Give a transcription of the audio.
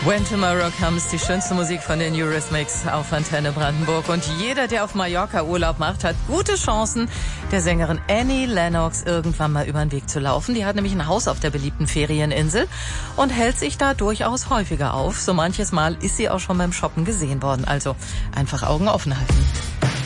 When Tomorrow Comes, die schönste Musik von den Eurythmics auf Antenne Brandenburg. Und jeder, der auf Mallorca Urlaub macht, hat gute Chancen, der Sängerin Annie Lennox irgendwann mal über den Weg zu laufen. Die hat nämlich ein Haus auf der beliebten Ferieninsel und hält sich da durchaus häufiger auf. So manches Mal ist sie auch schon beim Shoppen gesehen worden. Also einfach Augen offen halten.